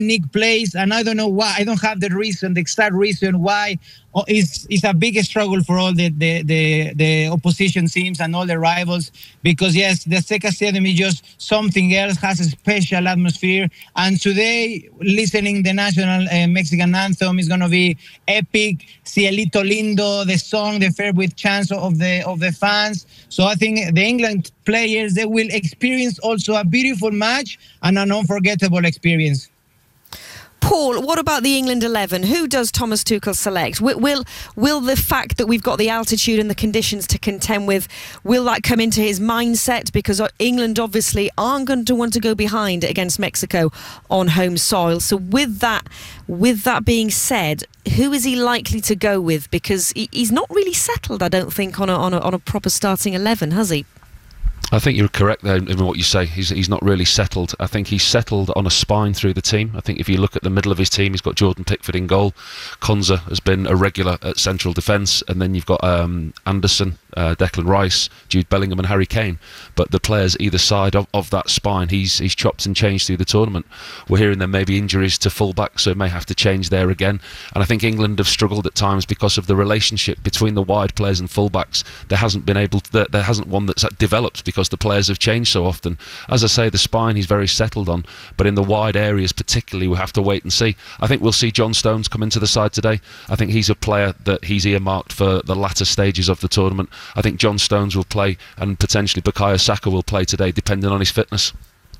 Nick plays, and I don't know why. I don't have the exact reason why. It's a big struggle for all the opposition teams and all the rivals, because yes, the Azteca Stadium is just something else, has a special atmosphere, and today listening the national Mexican anthem is going to be epic. Cielito Lindo, the song, the favorite chants of the fans. So I think the England players, they will experience also a beautiful match and an unforgettable experience. Paul, what about the England 11? Who does Thomas Tuchel select? Will the fact that we've got the altitude and the conditions to contend with, will that come into his mindset? Because England obviously aren't going to want to go behind against Mexico on home soil. So with that being said, who is he likely to go with? Because he's not really settled, I don't think, on a proper starting 11, has he? I think you're correct there in what you say. He's not really settled. I think he's settled on a spine through the team. I think if you look at the middle of his team, he's got Jordan Pickford in goal. Konza has been a regular at central defence, and then you've got Anderson, Declan Rice, Jude Bellingham and Harry Kane. But the players either side of that spine, he's chopped and changed through the tournament. We're hearing there may be injuries to full-back, so it may have to change there again. And I think England have struggled at times because of the relationship between the wide players and full-backs. There hasn't one that's developed because the players have changed so often. As I say, the spine he's very settled on, but in the wide areas particularly, we'll have to wait and see. I think we'll see John Stones come into the side today. I think he's a player that he's earmarked for the latter stages of the tournament. I think John Stones will play, and potentially Bukayo Saka will play today, depending on his fitness.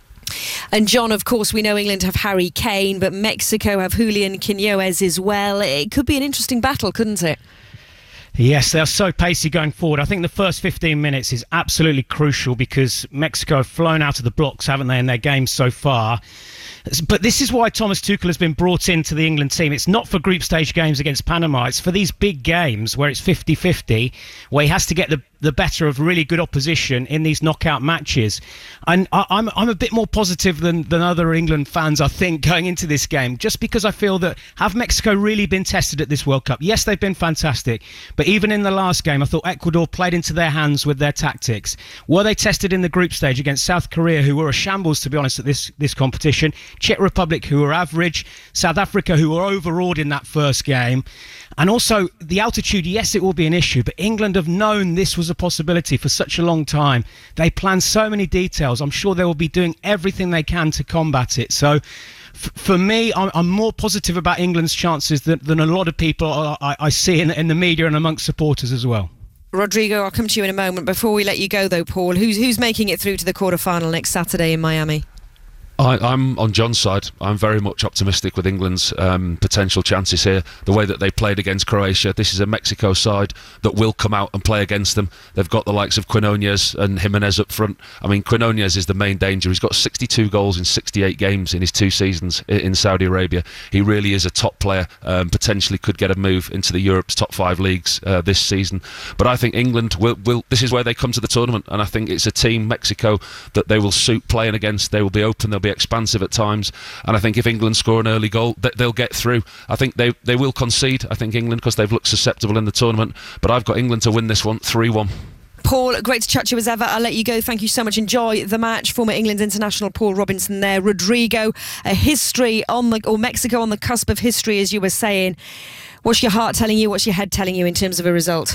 And John, of course, we know England have Harry Kane, but Mexico have Julian Quinones as well. It could be an interesting battle, couldn't it? Yes, they're so pacey going forward. I think the first 15 minutes is absolutely crucial because Mexico have flown out of the blocks, haven't they, in their games so far. But this is why Thomas Tuchel has been brought into the England team. It's not for group stage games against Panama. It's for these big games where it's 50-50, where he has to get the better of really good opposition in these knockout matches. And I'm a bit more positive than other England fans, I think, going into this game, just because I feel that have Mexico really been tested at this World Cup? Yes, they've been fantastic. But even in the last game, I thought Ecuador played into their hands with their tactics. Were they tested in the group stage against South Korea, who were a shambles, to be honest, at this competition? Czech Republic, who were average, South Africa, who were overawed in that first game. And also, the altitude, yes, it will be an issue, but England have known this was a possibility for such a long time. They plan so many details. I'm sure they will be doing everything they can to combat it. So, for me, I'm more positive about England's chances than a lot of people I see in the media and amongst supporters as well. Rodrigo, I'll come to you in a moment. Before we let you go, though, Paul, who's making it through to the quarter-final next Saturday in Miami? I'm on John's side. I'm very much optimistic with England's potential chances here. The way that they played against Croatia, this is a Mexico side that will come out and play against them. They've got the likes of Quinones and Jimenez up front. I mean, Quinones is the main danger. He's got 62 goals in 68 games in his 2 seasons in Saudi Arabia. He really is a top player, potentially could get a move into the Europe's top 5 leagues this season. But I think England will this is where they come to the tournament, and I think it's a team, Mexico, that they will suit playing against. They will be open, they'll be expansive at times, and I think if England score an early goal, they'll get through. I think they will concede, I think, England, because they've looked susceptible in the tournament, but I've got England to win this one 3-1. Paul, great to chat to you as ever. I'll let you go. Thank you so much. Enjoy the match. Former England international Paul Robinson there. Rodrigo, a history or Mexico on the cusp of history, as you were saying. What's your heart telling you? What's your head telling you in terms of a result?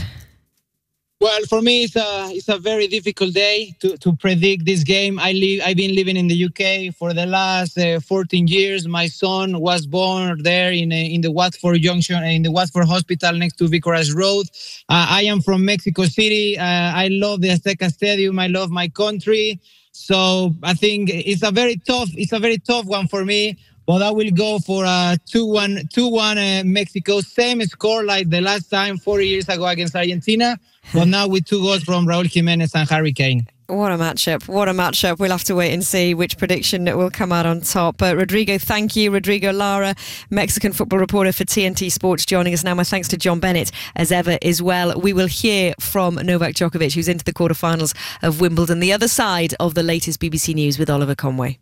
Well, for me, it's a very difficult day to predict this game. I've been living in the UK for the last 14 years. My son was born there in the Watford Junction, in the Watford Hospital next to Vicarage Road. I am from Mexico City. I love the Azteca Stadium. I love my country. So I think it's a very tough one for me. But I will go for a 2-1 Mexico. Same score like the last time 40 years ago against Argentina. But now with 2 goals from Raúl Jiménez and Harry Kane. What a matchup. What a matchup. We'll have to wait and see which prediction will come out on top. But Rodrigo, thank you. Rodrigo Lara, Mexican football reporter for TNT Sports, joining us now. My thanks to John Bennett, as ever, as well. We will hear from Novak Djokovic, who's into the quarterfinals of Wimbledon, the other side of the latest BBC News with Oliver Conway.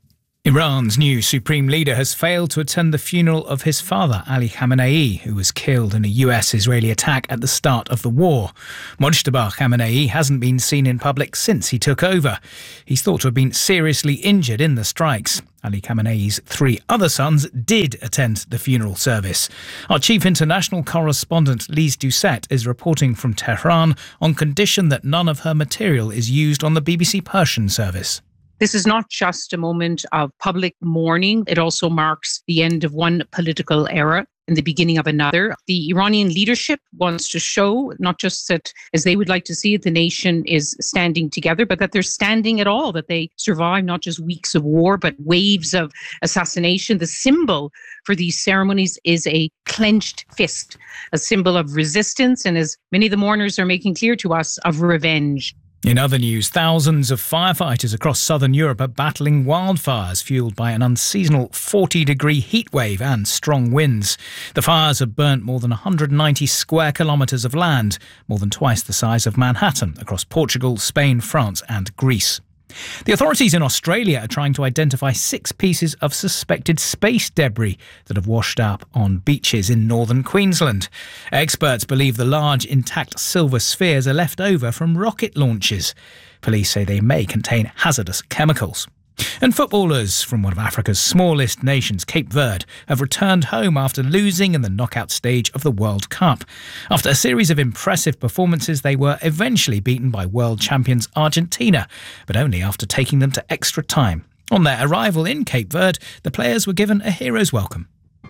Iran's new supreme leader has failed to attend the funeral of his father, Ali Khamenei, who was killed in a US-Israeli attack at the start of the war. Mojtaba Khamenei hasn't been seen in public since he took over. He's thought to have been seriously injured in the strikes. Ali Khamenei's 3 other sons did attend the funeral service. Our chief international correspondent, Lise Doucette, is reporting from Tehran on condition that none of her material is used on the BBC Persian service. This is not just a moment of public mourning. It also marks the end of one political era and the beginning of another. The Iranian leadership wants to show not just that, as they would like to see it, the nation is standing together, but that they're standing at all, that they survive not just weeks of war, but waves of assassination. The symbol for these ceremonies is a clenched fist, a symbol of resistance, and as many of the mourners are making clear to us, of revenge. In other news, thousands of firefighters across southern Europe are battling wildfires fuelled by an unseasonal 40-degree heatwave and strong winds. The fires have burnt more than 190 square kilometres of land, more than twice the size of Manhattan, across Portugal, Spain, France and Greece. The authorities in Australia are trying to identify 6 pieces of suspected space debris that have washed up on beaches in northern Queensland. Experts believe the large intact silver spheres are left over from rocket launches. Police say they may contain hazardous chemicals. And footballers from one of Africa's smallest nations, Cape Verde, have returned home after losing in the knockout stage of the World Cup. After a series of impressive performances, they were eventually beaten by world champions Argentina, but only after taking them to extra time. On their arrival in Cape Verde, the players were given a hero's welcome.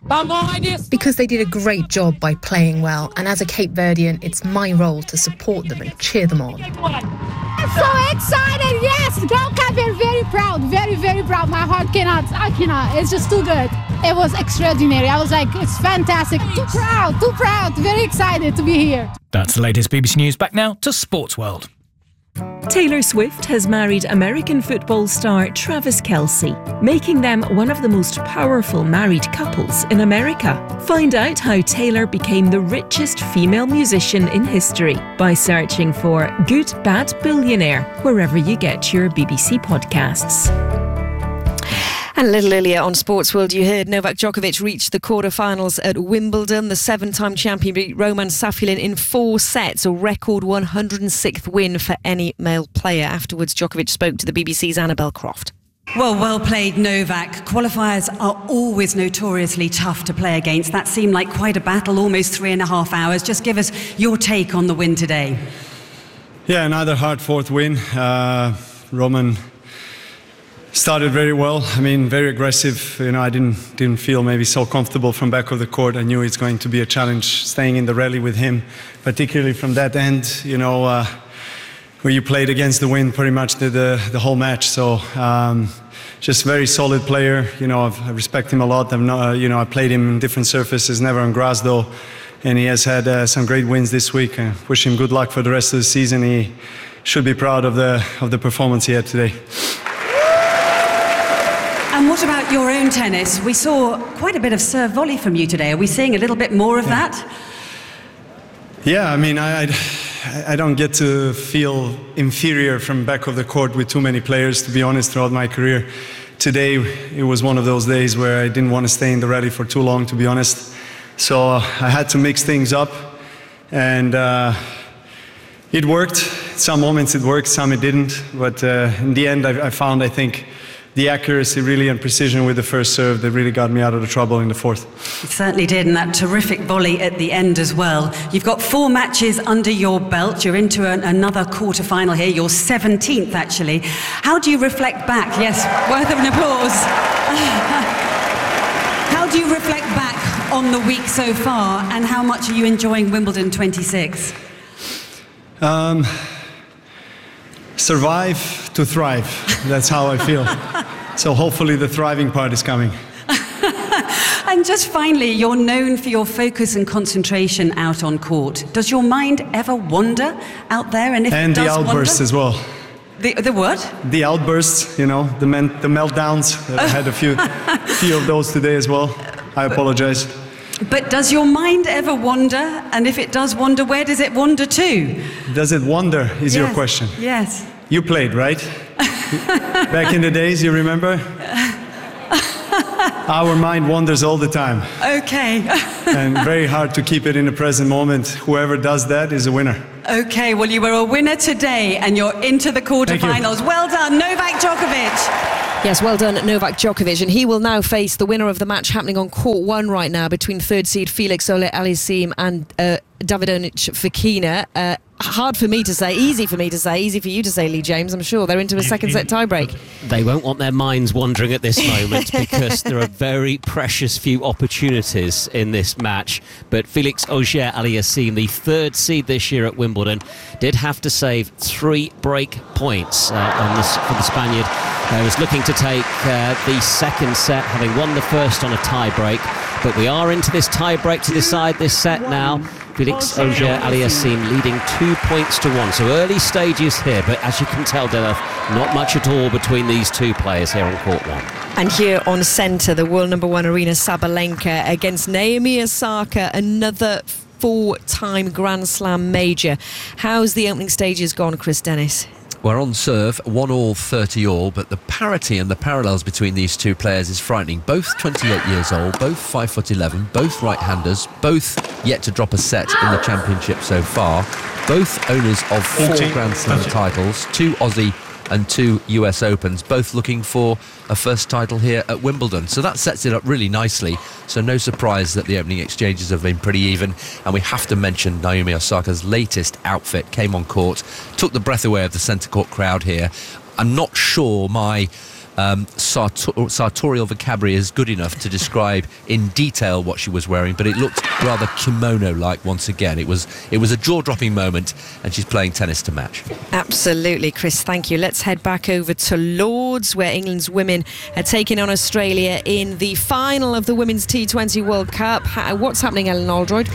Because they did a great job by playing well, and as a Cape Verdean, it's my role to support them and cheer them on. I'm so excited, yes! Ground Cup, we're very proud, very, very proud. My heart I cannot, it's just too good. It was extraordinary. I was like, it's fantastic. Too proud, very excited to be here. That's the latest BBC News. Back now to Sports World. Taylor Swift has married American football star Travis Kelce, making them one of the most powerful married couples in America. Find out how Taylor became the richest female musician in history by searching for Good Bad Billionaire wherever you get your BBC podcasts. And a little earlier on Sports World, you heard Novak Djokovic reach the quarterfinals at Wimbledon. The 7-time champion beat Roman Safulin in 4 sets, a record 106th win for any male player. Afterwards, Djokovic spoke to the BBC's Annabelle Croft. Well played, Novak. Qualifiers are always notoriously tough to play against. That seemed like quite a battle, almost 3.5 hours. Just give us your take on the win today. Yeah, another hard-fought win. Roman started very well. I mean, very aggressive. You know, I didn't feel maybe so comfortable from back of the court. I knew it's going to be a challenge staying in the rally with him, particularly from that end. You know, where you played against the wind pretty much the whole match. So just very solid player. You know, I respect him a lot. I played him in different surfaces, never on grass though, and he has had some great wins this week. Wish him good luck for the rest of the season. He should be proud of the performance he had today. And what about your own tennis? We saw quite a bit of serve volley from you today. Are we seeing a little bit more of that? Yeah, I mean, I don't get to feel inferior from back of the court with too many players, to be honest, throughout my career. Today, it was one of those days where I didn't want to stay in the rally for too long, to be honest. So I had to mix things up, and it worked. Some moments it worked, some it didn't. But in the end, I found, I think, the accuracy really and precision with the first serve that really got me out of the trouble in the fourth. It certainly did, and that terrific volley at the end as well. You've got 4 matches under your belt. You're into another quarter-final here, your 17th actually. How do you reflect back? Yes, worth of an applause. How do you reflect back on the week so far, and how much are you enjoying Wimbledon 26? Survive to thrive. That's how I feel. So hopefully the thriving part is coming. And just finally, you're known for your focus and concentration out on court. Does your mind ever wander out there? And if it does the outbursts wander, as well. The what? The outbursts, you know, the meltdowns. I had a few of those today as well. I apologize. But does your mind ever wander? And if it does wander, where does it wander to? Does it wander, is your question? Yes. You played, right? Back in the days, you remember? Our mind wanders all the time. Okay. And very hard to keep it in the present moment. Whoever does that is a winner. Okay, well, you were a winner today and you're into the quarterfinals. Well done, Novak Djokovic. Yes, well done, Novak Djokovic. And he will now face the winner of the match happening on court 1 right now between third seed Felix Auger-Aliassime and Davidovich Fokina. Hard for me to say, easy for me to say, easy for you to say, Lee James, I'm sure. They're into a second set tiebreak. They won't want their minds wandering at this moment because there are very precious few opportunities in this match. But Felix Auger-Aliassime, the third seed this year at Wimbledon, did have to save 3 break points for the Spaniard. He was looking to take the second set, having won the first on a tie-break. But we are into this tie-break to decide this set now. Felix Auger-Aliassime leading 2 points to 1. So early stages here, but as you can tell, Derek, not much at all between these two players here on court 1. And here on centre, the world number 1 Aryna Sabalenka against Naomi Osaka, another 4-time Grand Slam major. How's the opening stages gone, Chris Dennis? We're on serve, 1-all, 30-all, but the parity and the parallels between these two players is frightening. Both 28 years old, both 5'11", both right-handers, both yet to drop a set in the championship so far. Both owners of 4 Grand Slam titles, 2 Aussie and 2 US Opens, both looking for a first title here at Wimbledon. So that sets it up really nicely. So no surprise that the opening exchanges have been pretty even. And we have to mention Naomi Osaka's latest outfit came on court, took the breath away of the centre court crowd here. I'm not sure my sartorial vocabulary is good enough to describe in detail what she was wearing, but it looked rather kimono-like once again. It was a jaw-dropping moment, and she's playing tennis to match. Absolutely, Chris, thank you. Let's head back over to Lords, where England's women are taking on Australia in the final of the Women's T20 World Cup. What's happening, Ellen Aldroyd?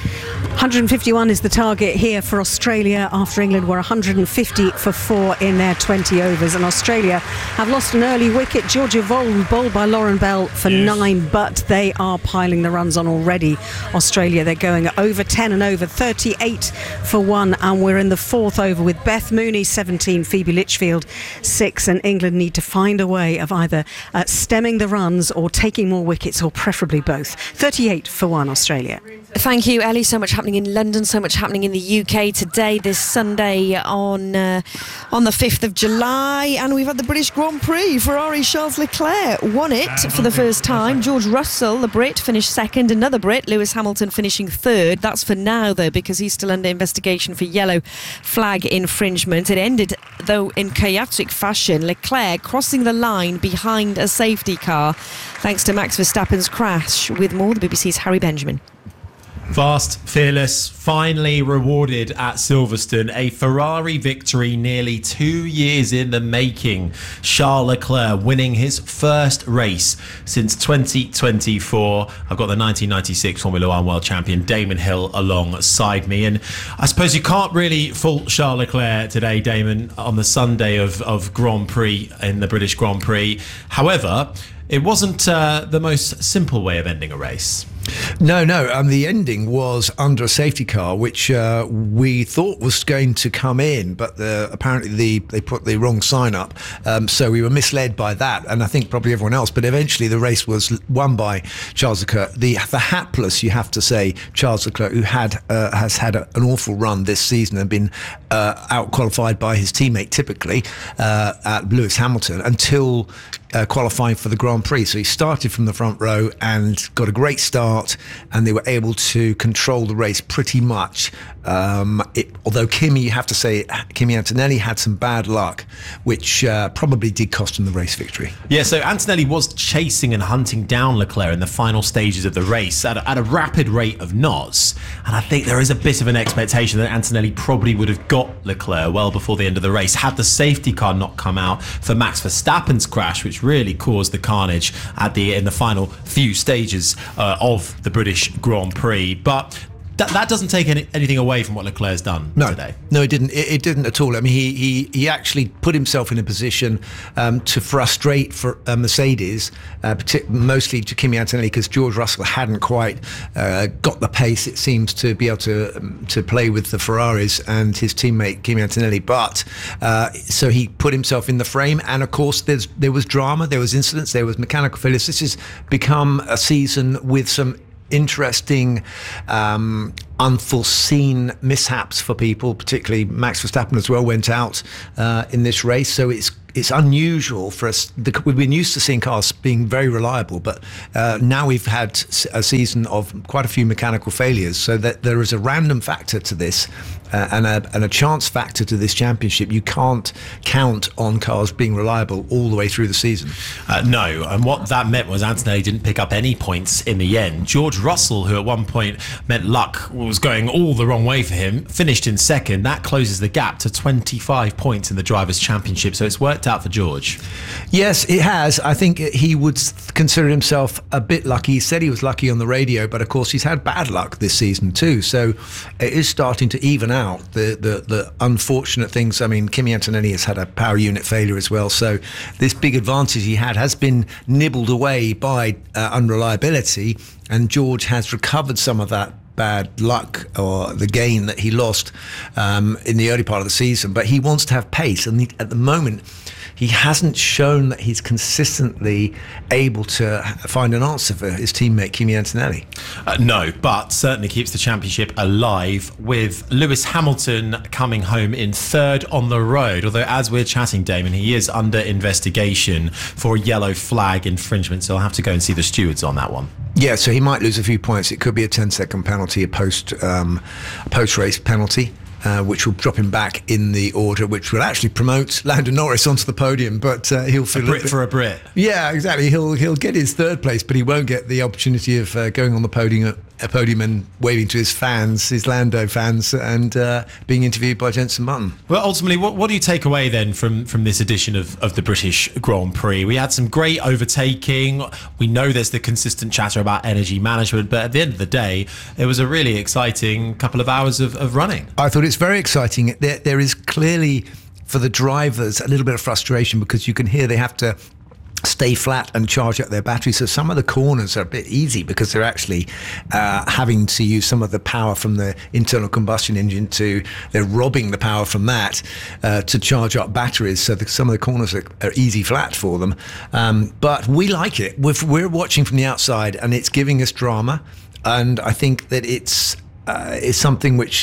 151 is the target here for Australia after England were 150 for 4 in their 20 overs, and Australia have lost an early wicket. Georgia Voll bowled by Lauren Bell for 9, but they are piling the runs on already. Australia, they're going over 10 and over, 38 for 1, and we're in the 4th over with Beth Mooney 17, Phoebe Litchfield 6, and England need to find a way of either stemming the runs or taking more wickets, or preferably both. 38 for 1 Australia. Thank you, Ellie. So much happening in London, so much happening in the UK today, this Sunday on the 5th of July, and we've had the British Grand Prix. Ferrari Charles Leclerc won it for the first time. George Russell, the Brit, finished second. Another Brit, Lewis Hamilton, finishing third. That's for now, though, because he's still under investigation for yellow flag infringement. It ended, though, in chaotic fashion. Leclerc crossing the line behind a safety car, thanks to Max Verstappen's crash. With more, the BBC's Harry Benjamin. Fast, fearless, finally rewarded at Silverstone. A Ferrari victory nearly 2 years in the making. Charles Leclerc winning his first race since 2024. I've got the 1996 Formula 1 world champion Damon Hill alongside me. And I suppose you can't really fault Charles Leclerc today, Damon, on the Sunday of Grand Prix in the British Grand Prix. However, it wasn't the most simple way of ending a race. No. The ending was under a safety car, which we thought was going to come in, but apparently they put the wrong sign up. So we were misled by that, and I think probably everyone else. But eventually the race was won by Charles Leclerc. The hapless, you have to say, Charles Leclerc, who has had an awful run this season and been out-qualified by his teammate, typically, at Lewis Hamilton, until qualifying for the Grand Prix. So he started from the front row and got a great start, and they were able to control the race pretty much. Although Kimi Antonelli had some bad luck, which probably did cost him the race victory. Yeah, so Antonelli was chasing and hunting down Leclerc in the final stages of the race at a rapid rate of knots, and I think there is a bit of an expectation that Antonelli probably would have got Leclerc well before the end of the race had the safety car not come out for Max Verstappen's crash, which really caused the carnage in the final few stages of the British Grand Prix. But that doesn't take anything away from what Leclerc's done today. No, it didn't. It didn't at all. I mean, he actually put himself in a position to frustrate for Mercedes, mostly to Kimi Antonelli, because George Russell hadn't quite got the pace, it seems, to be able to play with the Ferraris and his teammate Kimi Antonelli. But so he put himself in the frame, and of course there was drama, there was incidents, there was mechanical failures. This has become a season with some interesting unforeseen mishaps for people, particularly Max Verstappen as well went out in this race. So it's unusual for us. We've been used to seeing cars being very reliable, but now we've had a season of quite a few mechanical failures, so that there is a random factor to this and a chance factor to this championship. You can't count on cars being reliable all the way through the season. No, and what that meant was Antonelli didn't pick up any points in the end. George Russell, who at one point meant luck was going all the wrong way for him, finished in second. That closes the gap to 25 points in the Drivers' Championship, so it's worked out for George. Yes, it has. I think he would consider himself a bit lucky. He said he was lucky on the radio, but of course he's had bad luck this season too, so it is starting to even out the unfortunate things. I mean, Kimi Antonelli has had a power unit failure as well, so this big advantage he had has been nibbled away by unreliability, and George has recovered some of that bad luck or the gain that he lost in the early part of the season. But he wants to have pace, and at the moment he hasn't shown that he's consistently able to find an answer for his teammate Kimi Antonelli. No, but certainly keeps the championship alive, with Lewis Hamilton coming home in third on the road. Although, as we're chatting, Damon, he is under investigation for a yellow flag infringement, so I'll have to go and see the stewards on that one. Yeah, so he might lose a few points. It could be a 10-second penalty, a post-race penalty. Which will drop him back in the order, which will actually promote Lando Norris onto the podium, but he'll feel a Brit for a Brit. Yeah, exactly. He'll get his third place, but he won't get the opportunity of going on the podium and waving to his fans, his Lando fans, and being interviewed by Jenson Button. Well, ultimately, what do you take away then from this edition of the British Grand Prix? We had some great overtaking. We know there's the consistent chatter about energy management, but at the end of the day, it was a really exciting couple of hours of running. I thought it's very exciting. There is clearly, for the drivers, a little bit of frustration, because you can hear they have to stay flat and charge up their batteries. So some of the corners are a bit easy because they're actually having to use some of the power from the internal combustion engine they're robbing the power from that to charge up batteries. So some of the corners are easy flat for them. But we like it. We're watching from the outside, and it's giving us drama. And I think that it's something which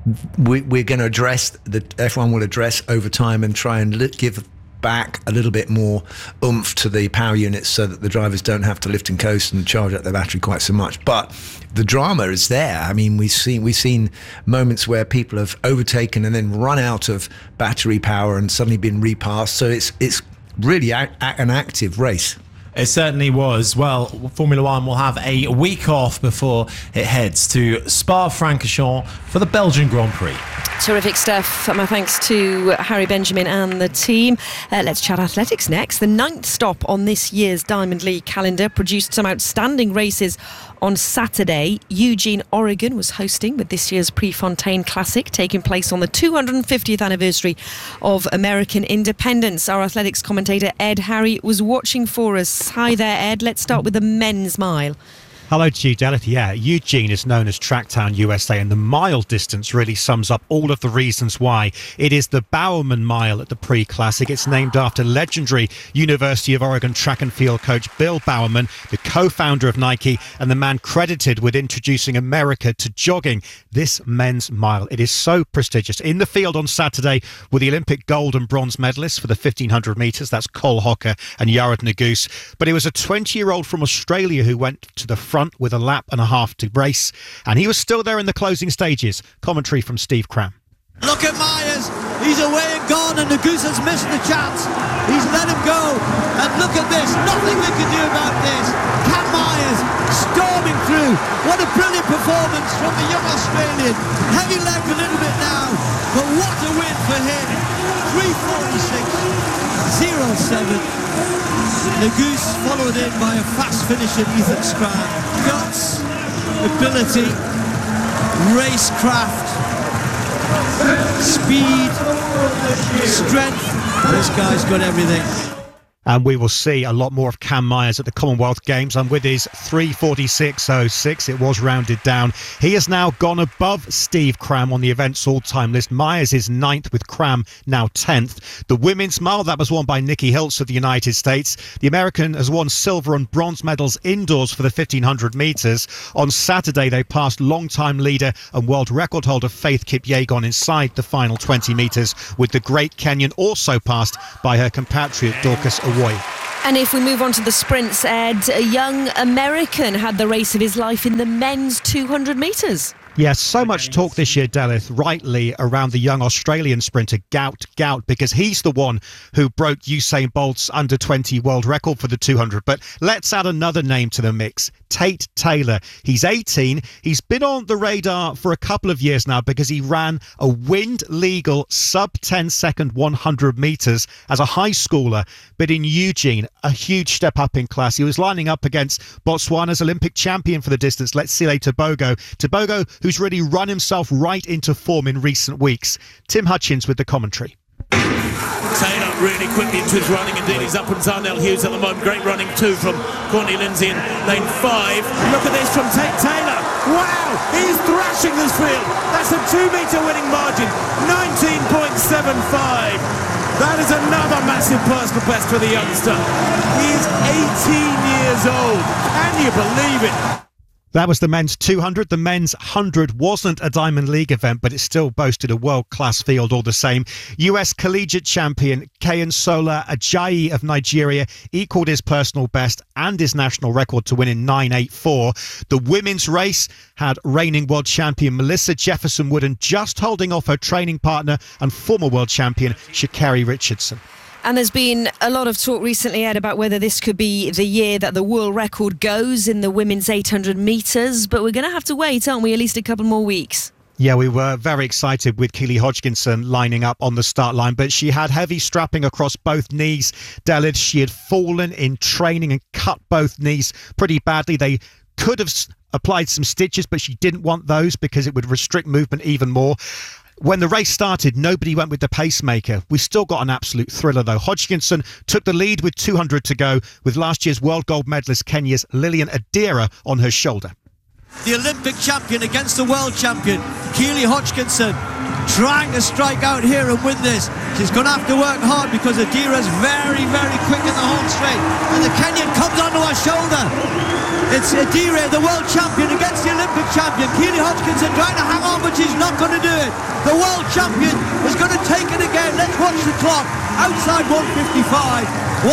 we're going to address, that F1 will address over time, and try and give back a little bit more oomph to the power units, so that the drivers don't have to lift and coast and charge up their battery quite so much. But the drama is there. I mean, we've seen moments where people have overtaken and then run out of battery power and suddenly been repassed. So it's really an active race. It certainly was. Well, Formula One will have a week off before it heads to Spa-Francorchamps for the Belgian Grand Prix. Terrific stuff. My thanks to Harry Benjamin and the team. Let's chat athletics next. The 9th stop on this year's Diamond League calendar produced some outstanding races on Saturday. Eugene, Oregon was hosting with this year's Prefontaine Classic, taking place on the 250th anniversary of American independence. Our athletics commentator Ed Harry was watching for us. Hi there, Ed. Let's start with the men's mile. Hello to you, Dalit. Yeah, Eugene is known as Tracktown USA, and the mile distance really sums up all of the reasons why. It is the Bowerman Mile at the Pre-Classic. It's named after legendary University of Oregon track and field coach Bill Bowerman, the co-founder of Nike and the man credited with introducing America to jogging this men's mile. It is so prestigious. In the field on Saturday were the Olympic gold and bronze medalists for the 1500 metres. That's Cole Hocker and Yared Nuguse. But it was a 20-year-old from Australia who went to the front with a lap and a half to race, and he was still there in the closing stages. Commentary from Steve Cram. Look at Myers, he's away and gone, and Nuguse has missed the chance. He's let him go, and look at this, nothing they can do about this. Cam Myers storming through. What a brilliant performance from the young Australian. Heavy leg a little bit now, but what a win for him. 3:46.07. Nuguse followed in by a fast finisher, Ethan Strand. Guts, ability, racecraft, speed, strength. This guy's got everything. And we will see a lot more of Cam Myers at the Commonwealth Games, and with his 3:46.06, it was rounded down. He has now gone above Steve Cram on the event's all-time list. Myers is 9th with Cram now 10th. The women's mile, that was won by Nikki Hiltz of the United States. The American has won silver and bronze medals indoors for the 1500 metres. On Saturday, they passed long-time leader and world record holder Faith Kipyegon inside the final 20 metres, with the great Kenyan also passed by her compatriot Dorcas Awoy. And if we move on to the sprints, Ed, a young American had the race of his life in the men's 200 metres. Yes, so much talk this year, Delith, rightly, around the young Australian sprinter Gout, because he's the one who broke Usain Bolt's under-20 world record for the 200. But let's add another name to the mix, Tate Taylor. He's 18. He's been on the radar for a couple of years now because he ran a wind-legal sub-10-second 100 metres as a high schooler. But in Eugene, a huge step up in class. He was lining up against Botswana's Olympic champion for the distance, Letsile Tebogo. Tebogo, who's really run himself right into form in recent weeks. Tim Hutchins with the commentary. Taylor really quickly into his running. Indeed, he's up on Darnell Hughes at the moment. Great running too from Courtney Lindsay in lane 5. Look at this from Tate Taylor. Wow, he's thrashing this field. That's a 2-metre winning margin, 19.75. That is another massive personal best for the youngster. He is 18 years old. Can you believe it? That was the men's 200. The men's 100 wasn't a Diamond League event, but it still boasted a world-class field all the same. US collegiate champion Kayinsola Ajayi of Nigeria equalled his personal best and his national record to win in 9:84. The women's race had reigning world champion Melissa Jefferson Wooden just holding off her training partner and former world champion Sha'Carri Richardson. And there's been a lot of talk recently, Ed, about whether this could be the year that the world record goes in the women's 800 metres. But we're going to have to wait, aren't we, at least a couple more weeks? Yeah, we were very excited with Keely Hodgkinson lining up on the start line, but she had heavy strapping across both knees. Delid, she had fallen in training and cut both knees pretty badly. They could have applied some stitches, but she didn't want those because it would restrict movement even more. When the race started, nobody went with the pacemaker. We still got an absolute thriller, though. Hodgkinson took the lead with 200 to go, with last year's world gold medalist Kenya's Lillian Adira on her shoulder. The Olympic champion against the world champion, Keely Hodgkinson, trying to strike out here and win this. She's going to have to work hard because Adira's very, very quick in the home straight. And the Kenyan comes onto her shoulder. It's Adira, the world champion, against the Olympic champion. Keely Hodgkinson trying to hang on, but she's not going to do it. The world champion is going to take it again. Let's watch the clock. Outside 155,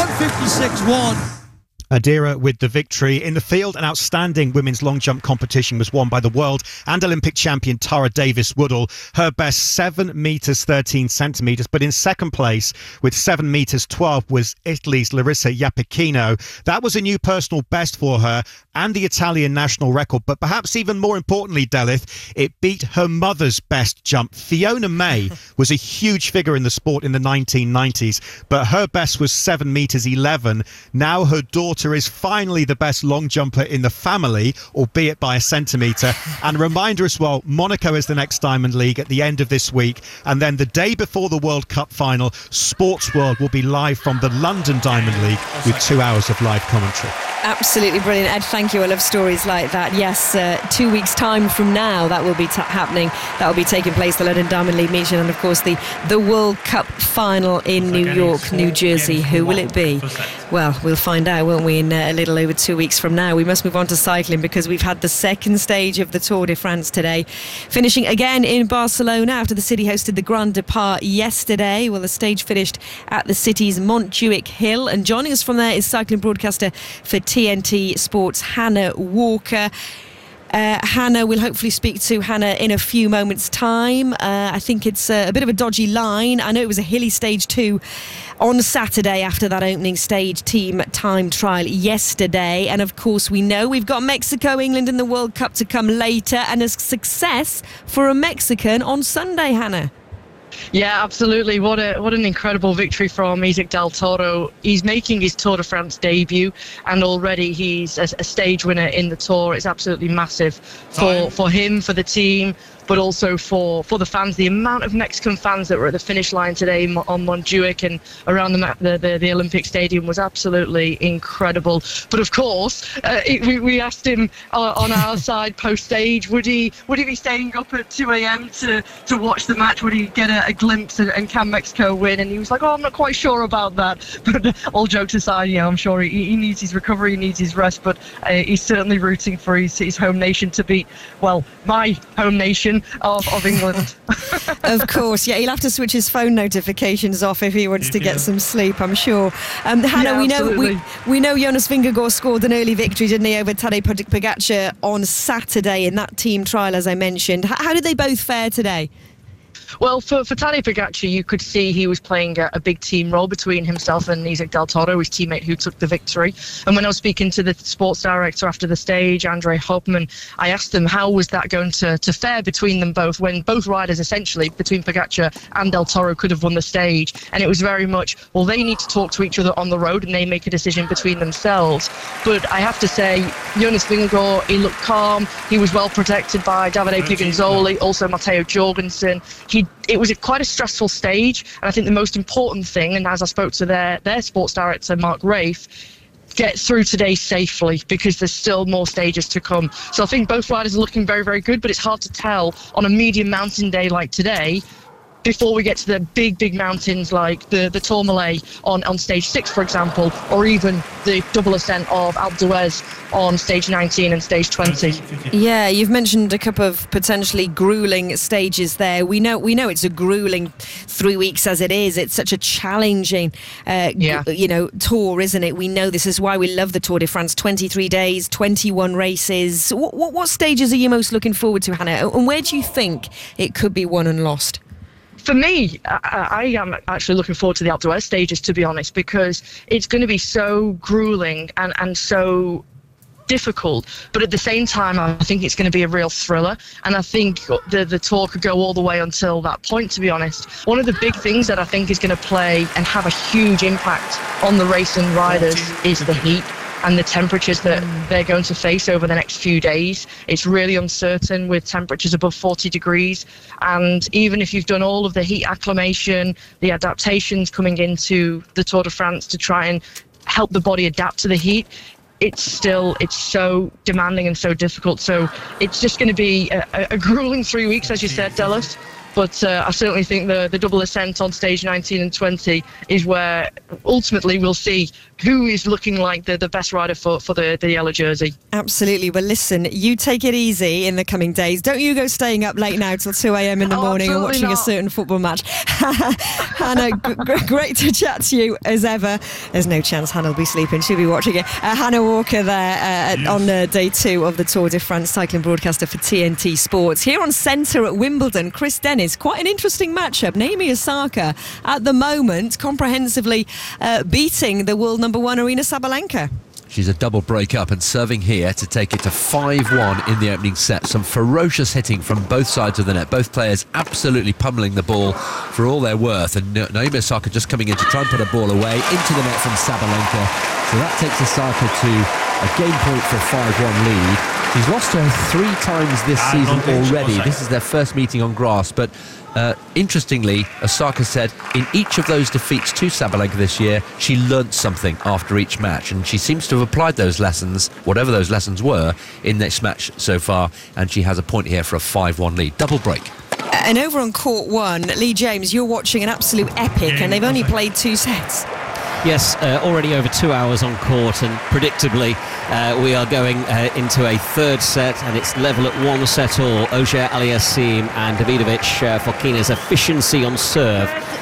156.1. Adira with the victory. In the field, an outstanding women's long jump competition was won by the world and Olympic champion Tara Davis-Woodall. Her best 7 metres 13 centimetres, but in second place with 7 metres 12 was Italy's Larissa Iapicino. That was a new personal best for her and the Italian national record, but perhaps even more importantly, Delith, it beat her mother's best jump. Fiona May was a huge figure in the sport in the 1990s, but her best was 7 metres 11. Now her daughter is finally the best long jumper in the family, albeit by a centimetre. And a reminder as well, Monaco is the next Diamond League at the end of this week. And then the day before the World Cup final, Sports World will be live from the London Diamond League with 2 hours of live commentary. Absolutely brilliant, Ed. Thank you. I love stories like that. Yes, 2 weeks' time from now, that will be happening. That will be taking place, the London Diamond League meeting, and of course the World Cup final in New York, New Jersey. Who will it be? Well, we'll find out, won't we, in a little over 2 weeks from now. We must move on to cycling because we've had the second stage of the Tour de France today, finishing again in Barcelona after the city hosted the Grand Depart yesterday. Well, the stage finished at the city's Montjuic Hill, and joining us from there is cycling broadcaster for TNT Sports, Hannah Walker. Hannah, we'll hopefully speak to Hannah in a few moments' time. I think it's a bit of a dodgy line. I know it was a hilly stage 2 on Saturday after that opening stage team time trial yesterday. And of course, we know we've got Mexico, England in the World Cup to come later, and a success for a Mexican on Sunday, Hannah. Yeah, absolutely. What an incredible victory from Isaac Del Toro. He's making his Tour de France debut, and already he's a stage winner in the Tour. It's absolutely massive for him, for the team, but also for the fans. The amount of Mexican fans that were at the finish line today on Montjuic and around the Olympic Stadium was absolutely incredible. But of course, we asked him on our side post-stage, would he be staying up at 2 a.m. to watch the match? Would he get a glimpse and can Mexico win? And he was like, I'm not quite sure about that. But all jokes aside, I'm sure he needs his recovery, he needs his rest, but he's certainly rooting for his home nation to beat, well, my home nation of England. Of course, yeah, he'll have to switch his phone notifications off if he wants to get some sleep, I'm sure. Hannah, we know Jonas Vingegaard scored an early victory, didn't he, over Tadej Pogačar on Saturday in that team trial, as I mentioned. How did they both fare today? Well, for Tadej Pogačar, you could see he was playing a big team role between himself and Isaac Del Toro, his teammate who took the victory. And when I was speaking to the sports director after the stage, Andre Hopman, I asked them how was that going to fare between them both, when both riders essentially, between Pogačar and Del Toro, could have won the stage. And it was very much, well, they need to talk to each other on the road and they make a decision between themselves. But I have to say, Jonas Vingegaard, he looked calm. He was well protected by Davide Piganzoli, also Matteo Jorgensen. It was quite a stressful stage, and I think the most important thing, and as I spoke to their sports director, Mark Rafe, get through today safely, because there's still more stages to come. So I think both riders are looking very, very good, but it's hard to tell on a medium mountain day like today, before we get to the big mountains like the Tourmalet on stage 6, for example, or even the double ascent of Alpe d'Huez on stage 19 and stage 20. Yeah, you've mentioned a couple of potentially grueling stages there. We know it's a grueling 3 weeks as it is. It's such a challenging tour, isn't it? We know this is why we love the Tour de France. 23 days, 21 races. What stages are you most looking forward to, Hannah? And where do you think it could be won and lost? For me, I am actually looking forward to the Alpe d'Huez stages, to be honest, because it's going to be so grueling and so difficult, but at the same time I think it's going to be a real thriller, and I think the tour could go all the way until that point, to be honest. One of the big things that I think is going to play and have a huge impact on the racing riders is the heat and the temperatures that they're going to face over the next few days. It's really uncertain with temperatures above 40 degrees. And even if you've done all of the heat acclimation, the adaptations coming into the Tour de France to try and help the body adapt to the heat, it's so demanding and so difficult. So it's just going to be a grueling 3 weeks, as you said, Dallas. But I certainly think the double ascent on stage 19 and 20 is where ultimately we'll see who is looking like the best rider for the yellow jersey. Absolutely. Well, listen, you take it easy in the coming days. Don't you go staying up late now till 2 a.m. in the morning and watching a certain football match. Hannah, great to chat to you as ever. There's no chance Hannah will be sleeping. She'll be watching it. Hannah Walker there on day 2 of the Tour de France, cycling broadcaster for TNT Sports. Here on Centre at Wimbledon, Chris Dennis. Quite an interesting matchup. Naomi Osaka at the moment comprehensively beating the world number 1 Aryna Sabalenka. She's a double break up and serving here to take it to 5-1 in the opening set. Some ferocious hitting from both sides of the net. Both players absolutely pummeling the ball for all they're worth. And Naomi Osaka just coming in to try and put a ball away into the net from Sabalenka. So that takes Osaka to a game point for a 5-1 lead. She's lost her 3 times this season already. This is their first meeting on grass, but interestingly, Osaka said in each of those defeats to Sabalenka this year, she learnt something after each match, and she seems to have applied those lessons, whatever those lessons were, in this match so far, and she has a point here for a 5-1 lead. Double break. And over on court 1, Lee James, you're watching an absolute epic, and they've only played 2 sets. Yes, already over 2 hours on court, and predictably we are going into a third set, and it's level at 1 set all. Auger Aliassime and Davidovich Fokina's efficiency on serve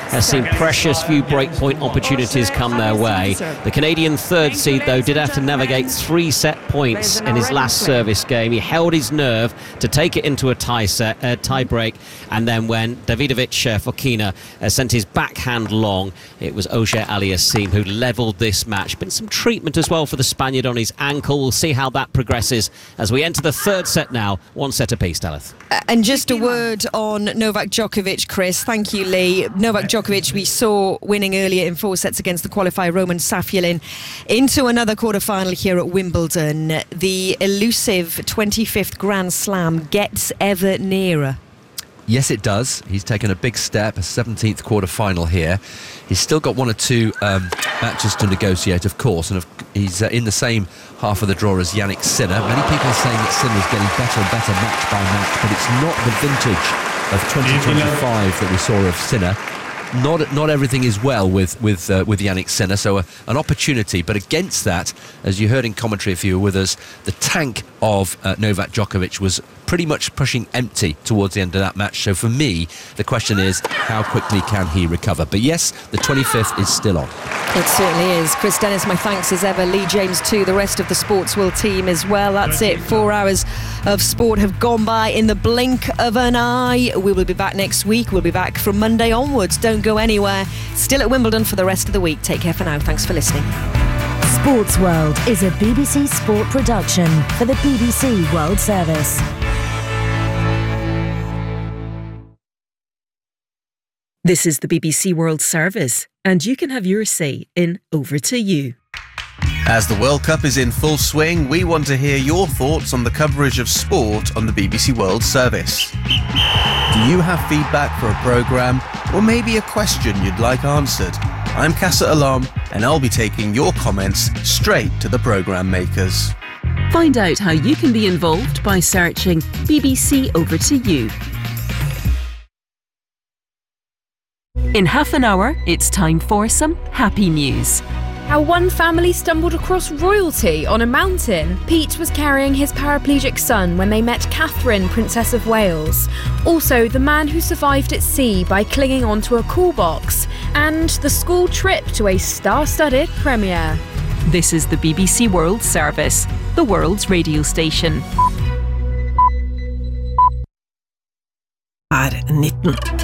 has seen precious few breakpoint opportunities come their way. The Canadian third seed, though, did have to navigate 3 set points in his last service game. He held his nerve to take it into a tie break, and then when Davidovich Fokina sent his backhand long, it was Auger Aliassime who levelled this match. Been some treatment as well for the Spaniard on his ankle. We'll see how that progresses as we enter the third set now. 1 set apiece, Daleth. And just a word on Novak Djokovic, Chris. Thank you, Lee. Novak Djokovic, we saw winning earlier in 4 sets against the qualifier Roman Safulin into another quarter-final here at Wimbledon. The elusive 25th Grand Slam gets ever nearer. Yes, it does. He's taken a big step, a 17th quarter-final here. He's still got 1 or 2 matches to negotiate, of course, and he's in the same half of the draw as Jannik Sinner. Many people are saying that Sinner's getting better and better match by match, but it's not the vintage of 2025 that we saw of Sinner. Not everything is well with Jannik Sinner, so an opportunity. But against that, as you heard in commentary if you were with us, the tank of Novak Djokovic was pretty much pushing empty towards the end of that match. So for me, the question is, how quickly can he recover? But yes, the 25th is still on. It certainly is. Chris Dennis, my thanks as ever. Lee James too, the rest of the Sports World team as well. That's it. 4 hours of sport have gone by in the blink of an eye. We will be back next week. We'll be back from Monday onwards. Don't go anywhere. Still at Wimbledon for the rest of the week. Take care for now. Thanks for listening. Sports World is a BBC Sport production for the BBC World Service. This is the BBC World Service, and you can have your say in Over to You. As the World Cup is in full swing, we want to hear your thoughts on the coverage of sport on the BBC World Service. Do you have feedback for a programme, or maybe a question you'd like answered? I'm Casa Alam, and I'll be taking your comments straight to the programme makers. Find out how you can be involved by searching BBC Over to You. In half an hour, it's time for some happy news. How one family stumbled across royalty on a mountain. Pete was carrying his paraplegic son when they met Catherine, Princess of Wales. Also, the man who survived at sea by clinging onto a cool box. And the school trip to a star-studded premiere. This is the BBC World Service, the world's radio station. R19.